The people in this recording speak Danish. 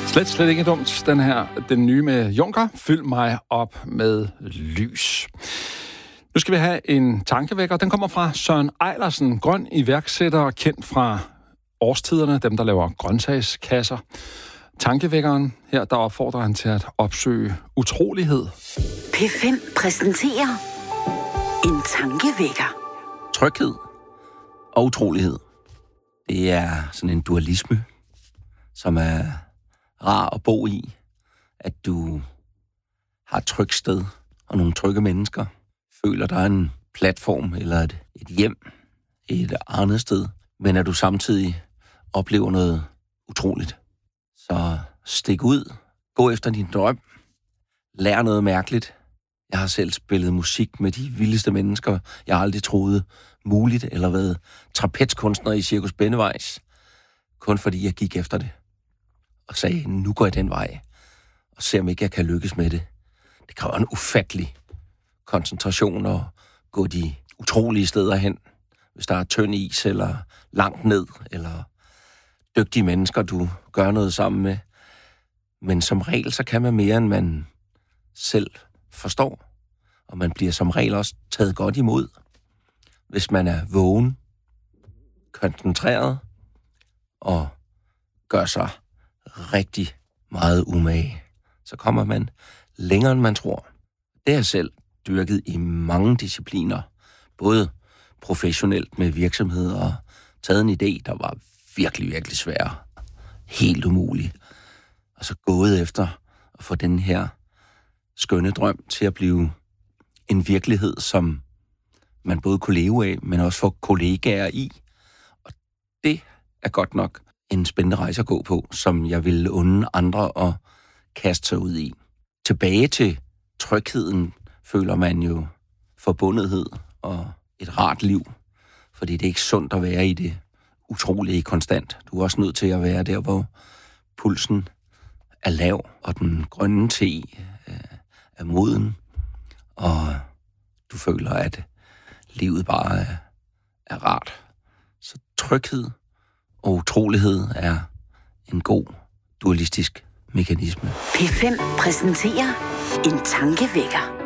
Slet ikke dumt, den nye med Juncker. Fyld mig op med lys. Nu skal vi have en tankevækker. Den kommer fra Søren Eilersen, grøn iværksætter, kendt fra Årstiderne, dem der laver grøntsagskasser. Tankevækkeren her, der opfordrer han til at opsøge utrolighed. P5 præsenterer en tankevækker. Tryghed og utrolighed. Det er sådan en dualisme, som er rar at bo i. At du har et trygt sted og nogle trygge mennesker. Føler der en platform eller et hjem et andet sted. Men at du samtidig oplever noget utroligt. Så stik ud. Gå efter din drøm. Lær noget mærkeligt. Jeg har selv spillet musik med de vildeste mennesker, jeg aldrig troede muligt, eller været trapezkunstner i Cirkus Bennevejs. Kun fordi jeg gik efter det. Og sagde, nu går jeg den vej. Og ser om ikke jeg kan lykkes med det. Det kræver en ufattelig koncentration at gå de utrolige steder hen. Hvis der er tynd is, eller langt ned, eller dygtige mennesker, du gør noget sammen med. Men som regel, så kan man mere, end man selv forstår. Og man bliver som regel også taget godt imod. Hvis man er vågen, koncentreret og gør sig rigtig meget umage, så kommer man længere, end man tror. Det har jeg selv dyrket i mange discipliner. Både professionelt med virksomhed og taget en idé, der var virkelig, virkelig svær. Helt umulig. Og så gået efter at få den her skønne drøm til at blive en virkelighed, som man både kunne leve af, men også få kollegaer i. Og det er godt nok en spændende rejse at gå på, som jeg ville unde andre at kaste sig ud i. Tilbage til trygheden føler man jo forbundethed og et rart liv, fordi det er ikke sundt at være i det utrolige konstant. Du er også nødt til at være der, hvor pulsen er lav, og den grønne te er moden, og du føler, at livet bare er rart. Så tryghed og utrolighed er en god dualistisk mekanisme. P5 præsenterer en tankevækker.